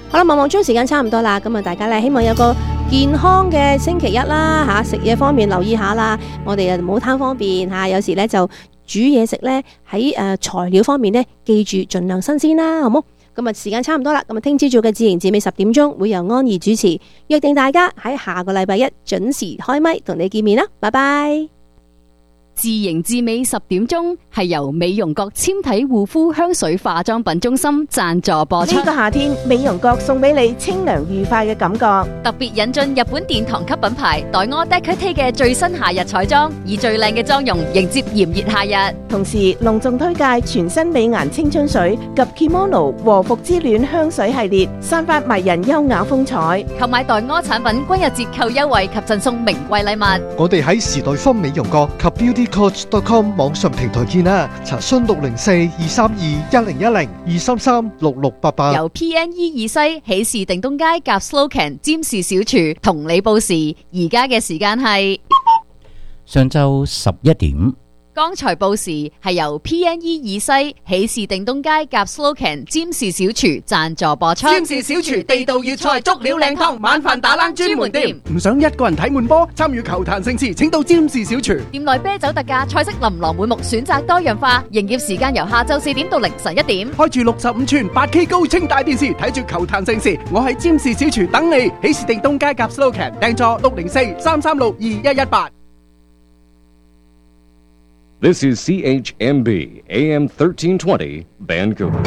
好啦，望望鐘時間差唔多啦，咁啊大家咧希望有個健康嘅星期一啦吓，食嘢方面留意下啦，我哋唔好貪方便吓，有時咧就煮嘢食咧喺材料方面咧，記住盡量新鮮啦，好冇？咁啊時間差唔多啦，咁啊聽朝早嘅自然自美10點鐘會由安怡主持，約定大家喺下個禮拜一準時開咪同你見面啦，拜拜。 自營自美10點鐘係由美容閣纖體護膚香水化妝品中心贊助播出。 呢個夏天，美容閣送俾你清涼愉快嘅感覺。 特別引進日本殿堂級品牌黛柯 Decote 嘅最新夏日彩妝，以最靚嘅妝容迎接炎熱夏日。 同時隆重推介全新美顏青春水及 Kimono 和服之戀香水系列，散發迷人優雅風采。 購買黛柯產品均有折扣優惠及贈送名貴禮物。 我哋喺時代坊美容閣及 beautycoach.com 網上平台見啦，查詢604-232-1010-233-6688。 由 PNE 以西喜事定東街夾 Slocan 占士小廚同你報時，而家嘅時間係上晝11點。 剛才報時係由 PNE 以西喜事定東街夾 Slocan 占士小廚贊助播出。 占士小廚地道粵菜足料靚湯，晚飯打冷專門店。唔想一個人睇悶波，參與球壇盛事，請到占士小廚。 店內啤酒特價，菜式琳琅滿目，選擇多樣化。營業時間由下晝4點到凌晨1點。 開住65寸 8K 高清大電視，睇住球壇盛事。我喺占士小廚等你。喜事定東街夾 Slocan 訂座604-336-2118。 This is CHMB AM 1320 Vancouver。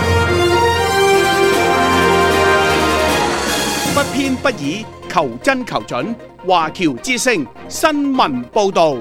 不偏不倚，求真求準。華僑之聲新聞報導。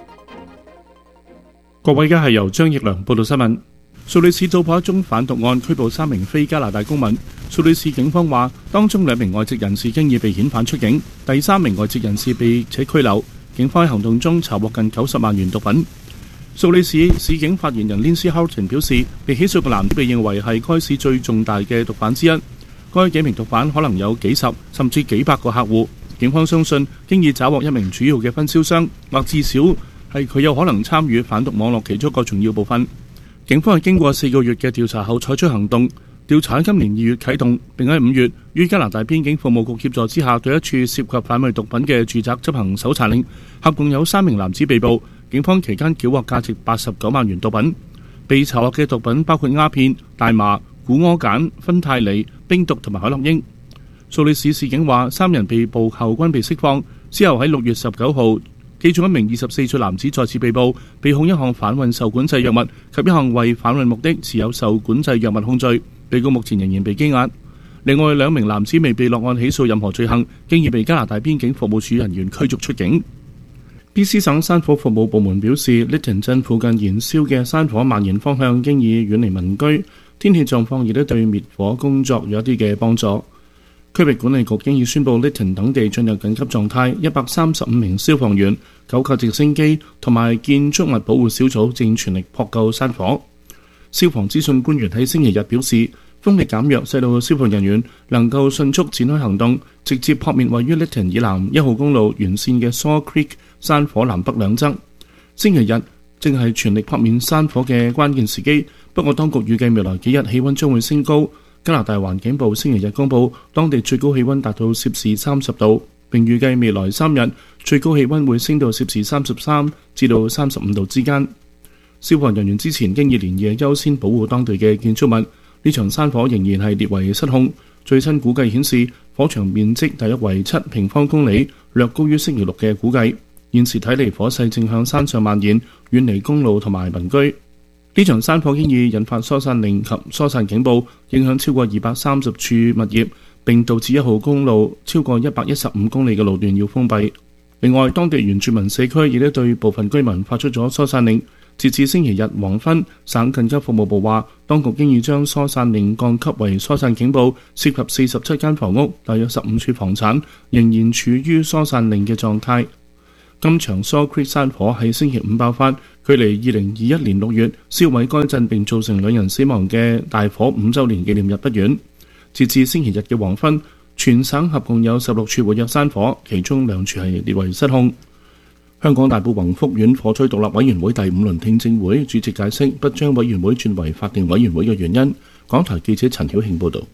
各位，而家係由張奕良報道新聞。蘇里士搗破一宗販毒案，拘捕3名非加拿大公民。蘇里士警方話，當中2名外籍人士經已被遣返出境，第3名外籍人士被且拘留。警方喺行動中查獲近90萬元毒品。蘇里士市警發言人 Lindsay Houghton 表示，被起訴嘅男子被認為係該市最重大嘅毒販之一。該幾名毒販可能有幾十甚至幾百個客戶。警方相信經已找獲一名主要嘅分銷商，或至少係佢有可能參與販毒網絡其中一個重要部分。警方係經過4個月嘅調查後採取行動，調查喺今年2月啟動，並喺5月於加拿大邊境服務局協助之下，對一處涉及販賣毒品嘅住宅執行搜查令，合共有3名男子被捕。警方期間繳獲價值89萬元毒品，被查獲嘅毒品包括鴉片、大麻、古柯鹼、芬太尼、冰毒同埋海洛因。蘇里士市警話，3人被捕後均被釋放，之後喺6月19號，其中一名24歲男子再次被捕，被控一項販運受管制藥物及一項為販運目的持有受管制藥物控罪。被告目前仍然被羈押。另外2名男子未被落案起訴任何罪行，經已被加拿大邊境服務處人員驅逐出境。BC 省山火服務部門表示，Lytton 鎮附近燃燒嘅山火蔓延方向經已遠離民居，天氣狀況亦都對滅火工作有一啲嘅幫助。區域管理局經已宣布 Lytton 等地進入緊急狀態，135名消防員、9架直升機同埋建築物保護小組正全力撲救山火。消防資訊官員喺星期日表示，風力減弱，使到消防人員能夠迅速展開行動，直接撲滅位於 Lytton 以南1號公路沿線嘅 Saw Creek 山火南北兩側。星期日正係全力撲滅山火嘅關鍵時機，不過當局預計未來幾日氣溫將會升高。加拿大環境部星期日公佈，當地最高氣溫達到攝氏30度，並預計未來3日最高氣溫會升到攝氏33至到35度之間。消防人員之前經已連夜優先保護當地嘅建築物。呢場山火仍然係列為失控，最新估計顯示火場面積大約為7平方公里，略高於星期六嘅估計。現時睇嚟火勢正向山上蔓延，遠離公路同埋民居。呢場山火經已引發疏散令及疏散警報，影響超過230處物業，並導致1號公路超過115公里嘅路段要封閉。另外，當地原住民社區亦都對部分居民發出咗疏散令。截至星期日黃昏，省緊急服務部話，當局經已將疏散令降級為疏散警報，涉及47間房屋，大約15處房產仍然處於疏散令嘅狀態。今場 Saw Creek 山火喺星期5爆發，距離2021年6月燒毀該鎮並造成2人死亡嘅大火5週年紀念日不遠。截至星期日嘅黃昏，全省合共有16處活躍山火，其中2處係列為失控。香港大埔宏福苑火災獨立委員會第5輪聽證會主席解釋不將委員會轉為法定委員會嘅原因。港台記者陳曉慶報導。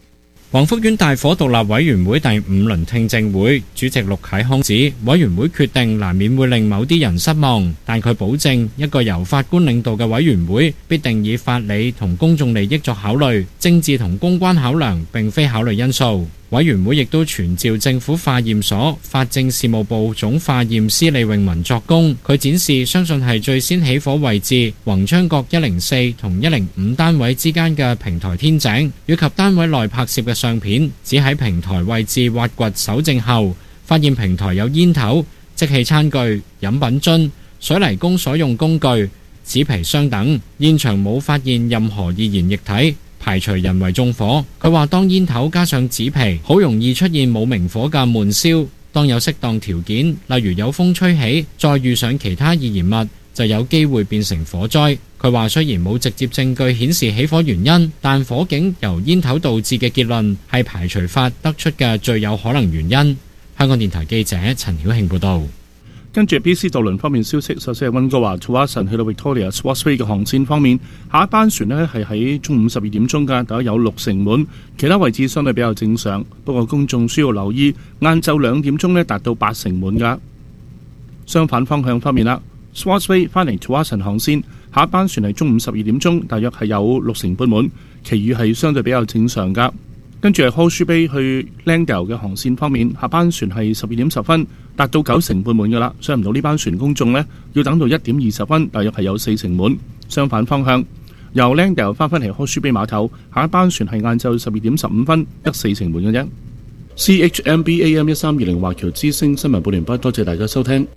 華福苑大火獨立委員會第5輪聽證會，主席陸啟康指，委員會決定難免會令某啲人失望，但佢保證一個由法官領導嘅委員會必定以法理同公眾利益作考慮，政治同公關考量並非考慮因素。委員會亦都傳召政府化驗所法政事務部總化驗師李永文作供，佢展示相信係最先起火位置宏昌閣104同105單位之間嘅平台天井，以及單位內拍攝嘅相片，只喺平台位置挖掘搜證後，發現平台有煙頭、即棄餐具、飲品樽、水泥工所用工具、紙皮箱等，現場冇發現任何易燃液體，排除人為縱火。佢話當煙頭加上紙皮，好容易出現冇明火嘅悶燒。當有適當條件，例如有風吹起，再遇上其他易燃物，就有機會變成火災。佢話雖然冇直接證據顯示起火原因，但火警由煙頭導致嘅結論係排除法得出嘅最有可能原因。香港電台記者陳曉慶報導。 跟住 BC 渡輪方面消息，首先係溫哥華 Tsawwassen 去到 Victoria Swansea 嘅航線方面，下一班船呢係喺中午12點鐘㗎，大概有6成滿，其他位置相對比較正常。不過公眾需要留意，晏晝2點鐘呢達到8成滿㗎。相反方向方面啦 ，Swansea 翻嚟 Tsawwassen 航線，下一班船係中午12點鐘，大約係有6成半滿，其餘係相對比較正常㗎。跟住係 Horseshoe Bay 去 Langdale 嘅航線方面，下班船係12點10分，達到9成半滿㗎啦。上唔到呢班船公眾呢，要等到1點20分，大約係有4成滿。相反方向，由 Langdale 翻返嚟 Horseshoe Bay 碼頭，下一班船係晏晝12點15分，得4成滿嘅啫。CHMB AM 1320華僑之聲新聞報完畢，多謝大家收聽。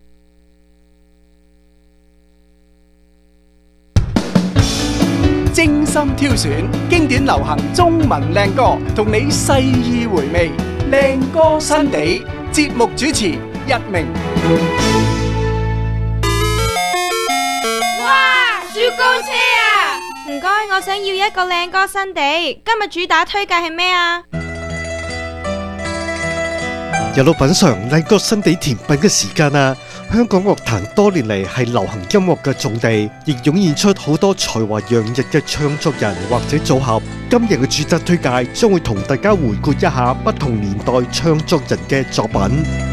精心挑選經典流行中文靚歌，同你細意回味靚歌新地。節目主持一鳴。 哇！雪糕車啊！唔該，我想要一個靚歌新地。今日主打推介係咩啊？ 又到品嚐靚歌新地甜品嘅時間啦！香港樂壇多年嚟係流行音樂嘅重地，亦湧現出好多才華洋溢嘅唱作人或者組合。今日嘅主打推介將會同大家回顧一下不同年代唱作人嘅作品。